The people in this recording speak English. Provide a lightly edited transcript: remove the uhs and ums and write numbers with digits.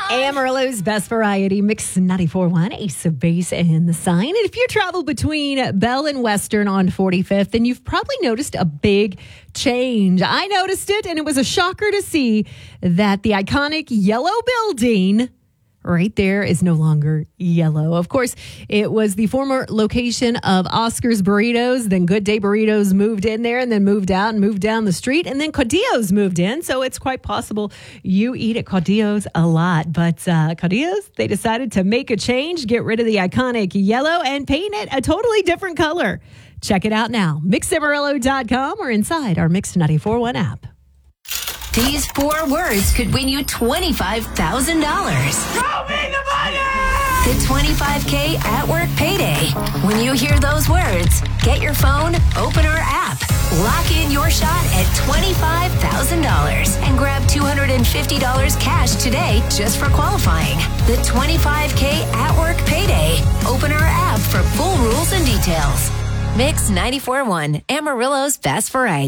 Amarillo's best variety, Mix 94.1, Ace of Base and the Sign. And if you travel between Bell and Western on 45th, then you've probably noticed a big change. I noticed it, and it was a shocker to see that the iconic yellow building right there is no longer yellow. Of course, it was the former location of Oscar's Burritos. Then Good Day Burritos moved in there and then moved out and moved down the street. And then Caudillo's moved in. So it's quite possible you eat at Caudillo's a lot. But Caudillo's, they decided to make a change, get rid of the iconic yellow and paint it a totally different color. Check it out now. MixAmarillo.com or inside our Mix 94.1 app. These 4 words could win you $25,000. Show me the money! The 25K at work payday. When you hear those words, get your phone, open our app, lock in your shot at $25,000 and grab $250 cash today just for qualifying. The 25K at work payday. Open our app for full rules and details. Mix 94.1, Amarillo's best variety.